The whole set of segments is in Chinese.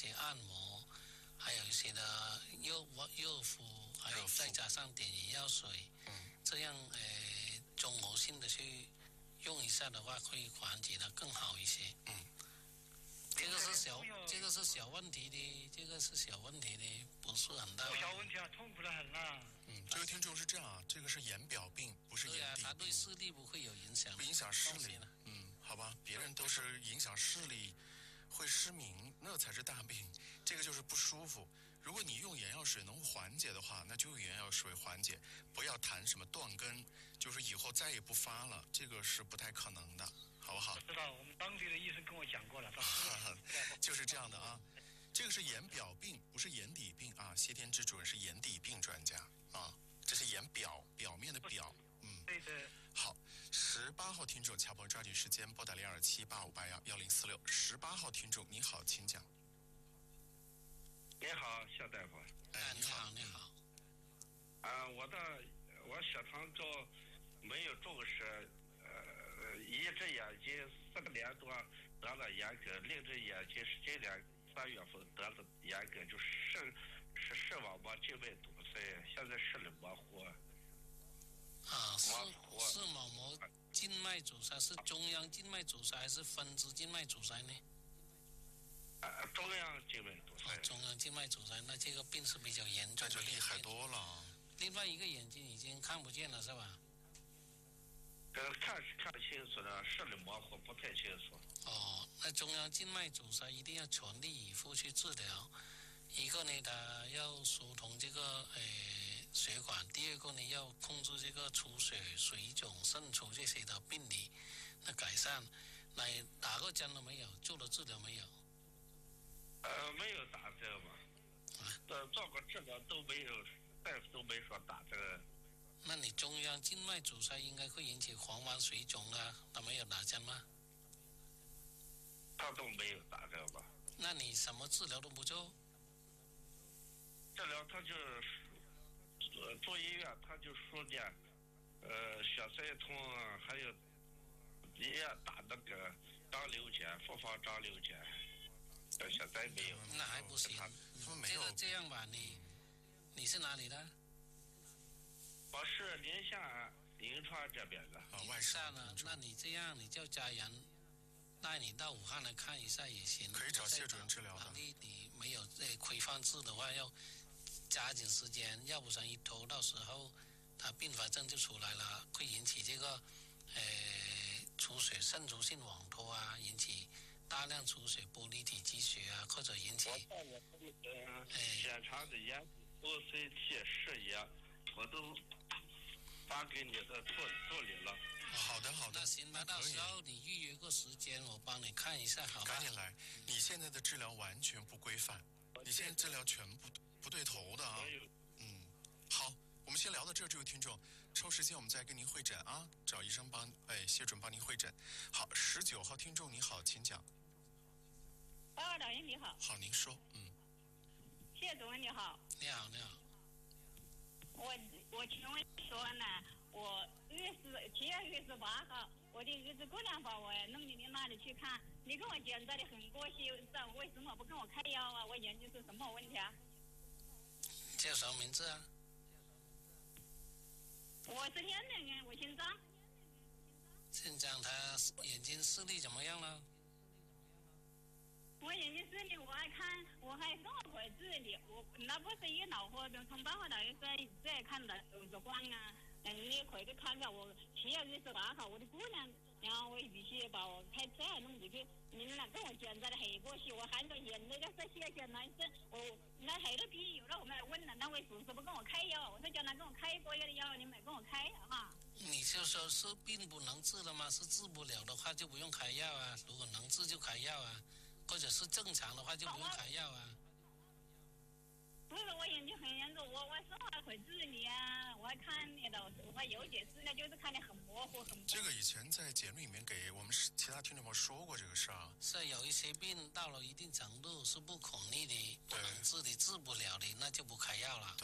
些按摩，还有一些的热敷，还有再加上点眼药水，这样综合性的去用一下的话，会缓解的更好一些。这个是小问题的，这个是小问题的，不是很大。 小问题啊，痛苦的很呐。 这位听众是这样啊，这个是眼表病，不是眼底病。 对啊，他对视力不会有影响。 不影响视力。好吧，别人都是影响视力，会失明，那才是大病。这个就是不舒服。如果你用眼药水能缓解的话，那就用眼药水缓解，不要谈什么断根，就是以后再也不发了，这个是不太可能的，好不好？ 我知道，我们当地的医生跟我讲过了。 就是这样的啊。这个是眼表病，不是眼底病啊。谢天之主任是眼底病专家啊，这是眼表面的表。 对的。 好，18号听众，乔朋友抓紧时间拨打0278581046。18号听众，你好，请讲。 你好，肖大夫。 你好，你好。 我血糖高，没有重视，一只眼睛4年多得了眼梗，另一只眼睛是今年3月份得了眼梗，就是视网膜静脉堵塞，现在视力模糊。 视网膜静脉阻塞是中央静脉阻塞还是分支静脉阻塞呢？ 中央静脉阻塞。 中央静脉阻塞，那这个病是比较严重的， 那就厉害多了。 另外一个眼睛已经看不见了，是吧？ 看清楚了，视力模糊，不太清楚。 那中央静脉阻塞一定要全力以赴去治疗。一个呢，它要疏通这个血管；第二个呢，要控制这个出血、水肿、渗出这些的病理的改善。那打过针了没有？做了治疗没有？ 没有打针嘛。做过治疗都没有，大夫都没说打针。 那你中央静脉阻塞应该会引起黄斑水肿了，他没有打针吗？ 他都没有打针吧？ 那你什么治疗都不做？ 治疗他就住医院，他就输点血塞通，还有医院打那个张瘤检、复方张瘤检，现在没有。 那还不行。这样吧，你是哪里的？ 我是宁夏银川这边的。 宁夏呢？那你这样，你叫家人带你到武汉来看一下也行。 可以找谢主任治疗的。 你没有规范治的话，要加紧时间，要不然一拖，到时候他并发症就出来了，会引起这个出血渗出性网脱啊，引起大量出血、玻璃体积血啊，或者引起检查的眼 OCT 视野，我都发给你的助理了。 好的。 那行吧，到时候你预约个时间，我帮你看一下，好吧？ 赶紧来，你现在的治疗完全不规范，你现在治疗全部不对头的啊。好，我们先聊到这儿，这位听众，抽时间我们再跟您会诊啊，找医生谢准帮您会诊。好，19号听众你好，请讲。 老爷你好。 好，您说。 谢主任你好。 你好。 我请问说呢，我7月28号，我的儿子过两把我弄你哪里去看？你跟我检查的很过细，为什么不跟我开药啊？我眼睛是什么问题啊？ 叫什么名字啊？ 我是辽宁人，我姓张。 姓张，他眼睛视力怎么样了？ 我眼睛视力我还跟我会治理，我那不是一脑壳的，从办法大医在看的日光啊，你回去看看我7月28号，我的姑娘，然后我必须把我开车弄进去，你们跟我检查的很过细，我含着眼泪在谢谢男生，我那很多病有了我们来问了，那位叔叔不跟我开药，我说叫他跟我开过药的药，你没跟我开哈。 你就说是病不能治了吗？是治不了的话就不用开药啊，如果能治就开药啊。或者是正常的话就不用开药啊。 不是，我眼睛很严重，我说话会治理啊，我还看你的，我还有解释呢，就是看得很模糊， 这个以前在节目里面给我们其他听众们说过这个事啊。 是有一些病到了一定程度是不可逆的，不能治的，治不了的，那就不开药了。 对。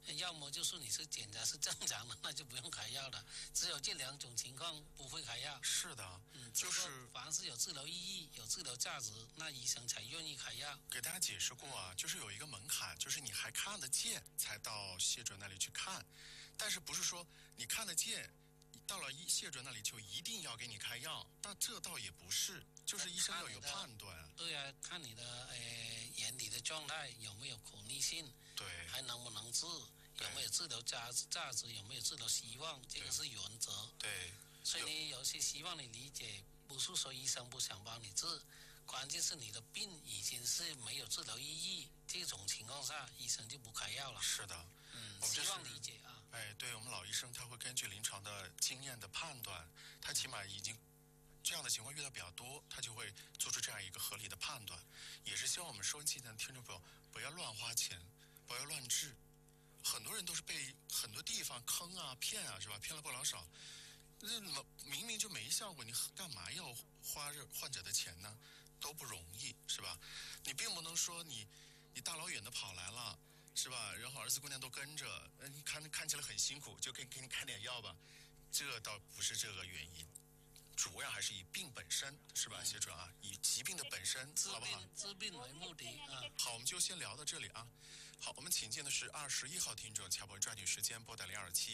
要么就是你是检查是正常的，那就不用开药了。只有这2种情况不会开药。 是的，就是凡是有治疗意义、有治疗价值，那医生才愿意开药。 给大家解释过啊，就是有一个门槛，就是你还看得见才到谢准那里去看，但是不是说你看得见，到了谢准那里就一定要给你开药，但这倒也不是，就是医生要有判断。 对啊，看你的眼底的状态有没有可逆性， 对， 还能不能治，有没有治疗价值，有没有治疗希望，这个是原则。 对， 所以你有些希望你理解，不是说医生不想帮你治，关键是你的病已经是没有治疗意义，这种情况下医生就不开药了。 是的， 希望理解啊。 对，我们老医生他会根据临床的经验的判断，他起码已经这样的情况遇到比较多，他就会做出这样一个合理的判断。也是希望我们收音机前的听众朋友不要乱花钱，不要乱治。很多人都是被很多地方坑啊骗啊，是吧？骗了不老少。那明明就没效果，你干嘛要花患者的钱呢？都不容易，是吧？你并不能说你大老远的跑来了，是吧？然后儿子姑娘都跟着，你看起来很辛苦，就给你开点药吧。这倒不是这个原因，主要还是以病本身，是吧？谢准啊，以疾病的本身，好不好？ 治病为目的啊。 好，我们就先聊到这里啊。好，我们请进的是21号听众，乔博抓紧时间拨打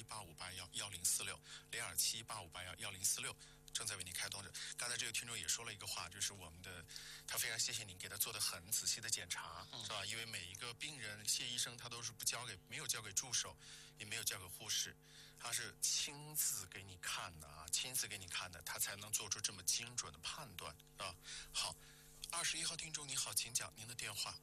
0278581046，0278581046，正在为您开通着。刚才这个听众也说了一个话，就是他非常谢谢您给他做的很仔细的检查，是吧？因为每一个病人，谢医生他都是没有交给助手，也没有交给护士，他是亲自给你看的啊，他才能做出这么精准的判断啊。好，21号听众你好，请讲您的电话。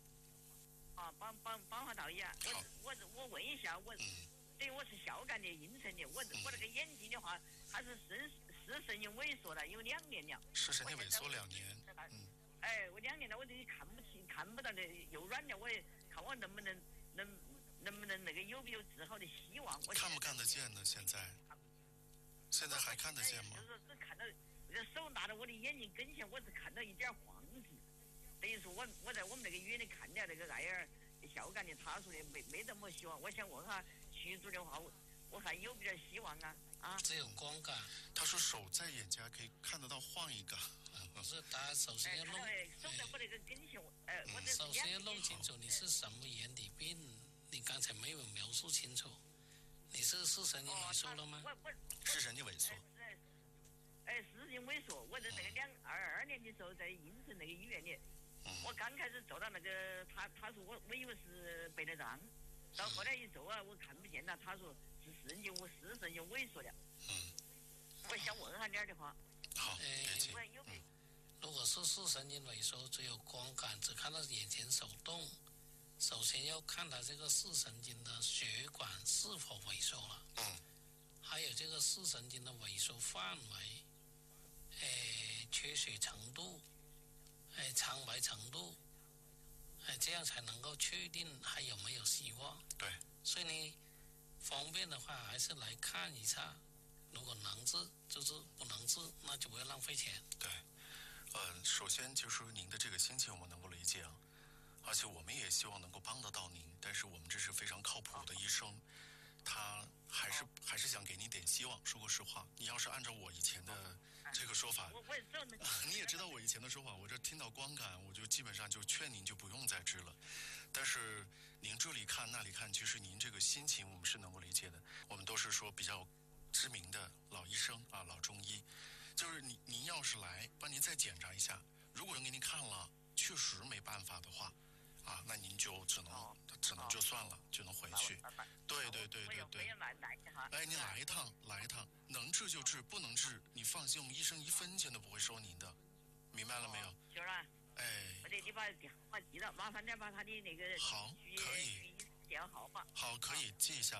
帮下导医啊，我问一下，对我是孝感的妊娠的，我那个眼睛的话，它是视神经萎缩了，有2年了。 视神经萎缩2年。 我2年了，我这里看不到的，又软了，我也看我能不能那个有没有治好的希望。 看不看得见呢？现在还看得见吗？ 就是只看到这手拿到我的眼睛跟前，我只看到一点黄质。等于说我在我们那个医院里看了那个爱尔孝感的，他说的没这么希望。我想问下徐主的话，我还有点希望啊。 只有光感。 他说手在眼前可以看得到晃一个。 不是，他首先要弄。 手在我那个跟前， 首先要弄清楚你是什么眼底病，你刚才没有描述清楚。你是视神经萎缩了吗？ 视神经萎缩。 视神经萎缩，我在那个22年的时候在应城那个医院里。我刚开始做到那个，他说我以为是白内障，到后来一做啊，我看不见了，他说是视神经萎缩了。我想问下你的话。 好， 如果是视神经萎缩，只有光感，只看到眼前手动，首先要看他这个视神经的血管是否萎缩了。还有这个视神经的萎缩范围，缺血程度。苍白程度，这样才能够确定还有没有希望。 对， 所以呢，方便的话还是来看一下，如果能治就治，不能治那就不要浪费钱。 对，首先就是您的这个心情我们能够理解啊，而且我们也希望能够帮得到您，但是我们这是非常靠谱的医生，他还是想给你点希望。说过实话，你要是按照我以前的这个说法，你也知道我以前的说法，我这听到光感，我就基本上就劝您就不用再治了。但是您这里看那里看，其实您这个心情我们是能够理解的。我们都是说比较知名的老医生啊，老中医，就是您要是来帮您再检查一下，如果人给您看了确实没办法的话，啊，那您就只能就算了，就能回去。对。您来一趟，能治就治，不能治你放心，我们医生1分钱都不会收您的，明白了没有？ 行了。我这你把电话记了，麻烦点把他的那个好，可以电话号码。 好，可以记一下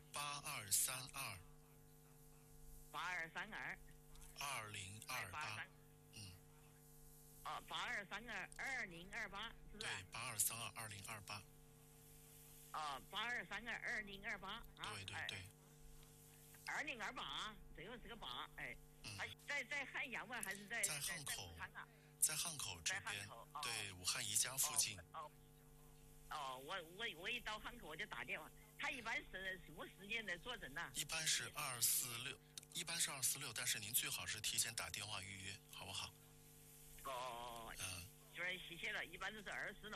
，8232。 8232。 2028。 82322028，是不是？ 对，82322028。 82322028。 对。 2028，最后是个8，在汉阳吗？还是在汉口？在汉口这边，对，武汉宜家附近。 哦，我一到汉口我就打电话，他一般是什么时间来坐诊呢？ 一般是246，但是您最好是提前打电话预约，好不好？ 哦，就是谢谢了，一般都是24了。